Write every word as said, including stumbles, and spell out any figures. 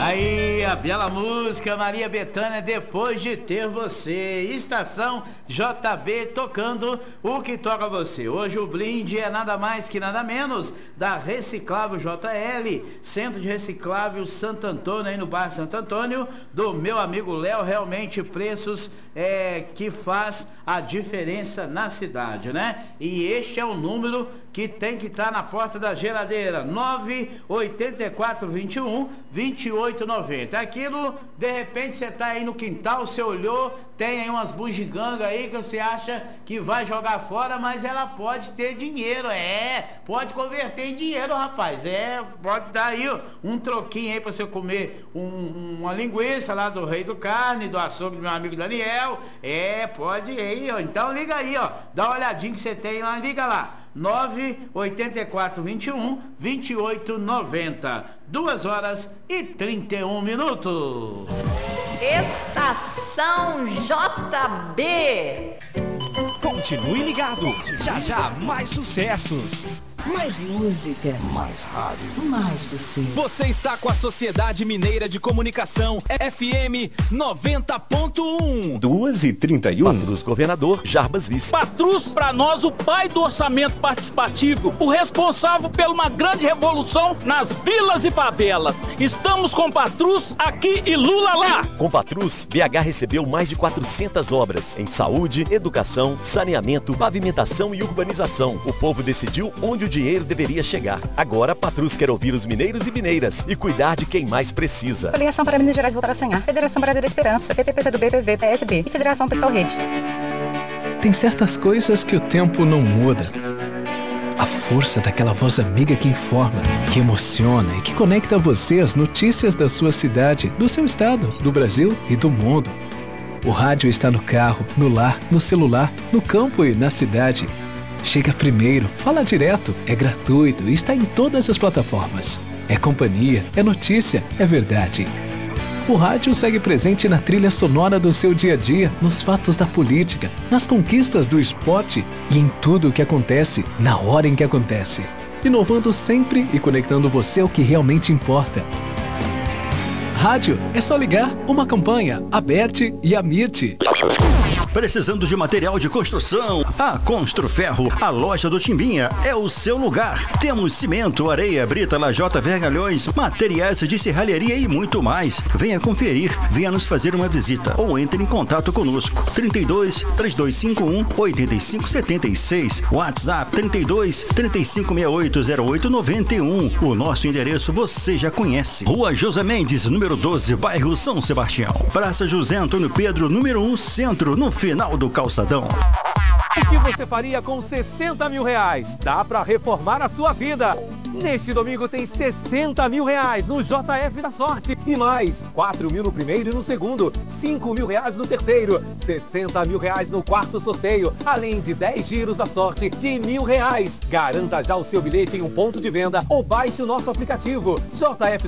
Aí, a bela música Maria Bethânia, Depois de Ter Você. Estação J B tocando o que toca você. Hoje o blind é nada mais que nada menos da Reciclável J L, Centro de Reciclável Santo Antônio, aí no bairro Santo Antônio, do meu amigo Léo. Realmente preços é, que faz a diferença na cidade, né? E este é o número que tem que estar na porta da geladeira, nove oito quatro, vinte e um, vinte e oito noventa. Aquilo, de repente, você tá aí no quintal, você olhou, tem aí umas bugigangas aí que você acha que vai jogar fora, mas ela pode ter dinheiro, é, pode converter em dinheiro, rapaz, é, pode dar aí ó, um troquinho aí pra você comer um, uma linguiça lá do Rei do Carne, do açougue do meu amigo Daniel, é, pode ir aí, ó, então liga aí, ó, dá uma olhadinha que você tem lá, liga lá. nove oito quatro, vinte e um, vinte e oito noventa. duas horas e trinta e um minutos. Estação J B. Continue ligado. Já já mais sucessos. Mais música. Mais rádio. Mais você. Você está com a Sociedade Mineira de Comunicação F M noventa ponto um. duas e trinta e um. Patrus Governador Jarbas Vice. Patrus, para nós, o pai do orçamento participativo, o responsável por uma grande revolução nas vilas e favelas. Estamos com Patrus aqui e Lula lá. Com Patrus, B H recebeu mais de quatrocentas obras em saúde, educação, saneamento, pavimentação e urbanização. O povo decidiu onde o dinheiro deveria chegar. Agora, Patrus quer ouvir os mineiros e mineiras e cuidar de quem mais precisa. Coligação para Minas Gerais voltar a sonhar. Federação Brasil da Esperança. P T P C do B, P V, P S B e Federação Pessoal Rede. Tem certas coisas que o tempo não muda. A força daquela voz amiga que informa, que emociona e que conecta você às notícias da sua cidade, do seu estado, do Brasil e do mundo. O rádio está no carro, no lar, no celular, no campo e na cidade. Chega primeiro, fala direto, é gratuito e está em todas as plataformas. É companhia, é notícia, é verdade. O rádio segue presente na trilha sonora do seu dia a dia, nos fatos da política, nas conquistas do esporte e em tudo o que acontece, na hora em que acontece. Inovando sempre e conectando você ao que realmente importa. Rádio é só ligar, uma campanha, Aberte e Amirte. Precisando de material de construção? A Construferro, a loja do Timbinha, é o seu lugar. Temos cimento, areia, brita, lajota, vergalhões, materiais de serralheria e muito mais. Venha conferir, venha nos fazer uma visita ou entre em contato conosco. trinta e dois, três dois cinco um, oito cinco sete seis, WhatsApp trinta e dois, trinta e cinco sessenta e oito, zero oito noventa e um. O nosso endereço você já conhece. Rua José Mendes, número doze, bairro São Sebastião. Praça José Antônio Pedro, número um, Centro, no final do calçadão. O que você faria com sessenta mil reais? Dá para reformar a sua vida. Neste domingo tem sessenta mil reais no J F da Sorte. E mais, quatro mil no primeiro e no segundo, cinco mil reais no terceiro, sessenta mil reais no quarto sorteio, além de dez giros da sorte de mil reais. Garanta já o seu bilhete em um ponto de venda ou baixe o nosso aplicativo. J F